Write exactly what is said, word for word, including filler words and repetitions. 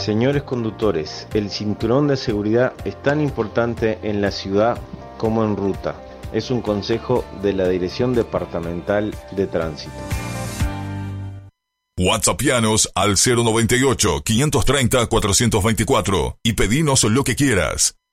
Señores conductores, el cinturón de seguridad es tan importante en la ciudad como en ruta. Es un consejo de la Dirección Departamental de Tránsito. WhatsAppianos al cero noventa y ocho, quinientos treinta, cuatrocientos veinticuatro y pedinos lo que quieras.